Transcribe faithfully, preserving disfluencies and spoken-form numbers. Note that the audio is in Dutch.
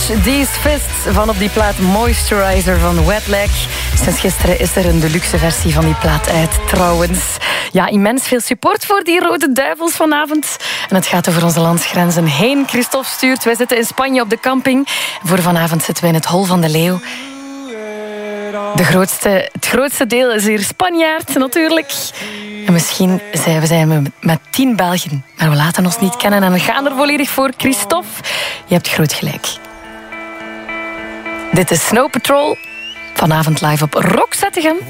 These Fists van op die plaat Moisturizer van Wet Leg. Sinds gisteren is er een deluxe versie van die plaat uit, trouwens. Ja, immens veel support voor die Rode Duivels vanavond. En het gaat over onze landsgrenzen heen. Christophe stuurt, wij zitten in Spanje op de camping. Voor vanavond zitten we in het Hol van de Leeuw. De grootste, het grootste deel is hier Spanjaard, natuurlijk. En misschien zijn we, zijn we met tien Belgen. Maar we laten ons niet kennen en we gaan er volledig voor. Christophe, je hebt groot gelijk. Dit is Snow Patrol. Vanavond live op Rock Zettegem.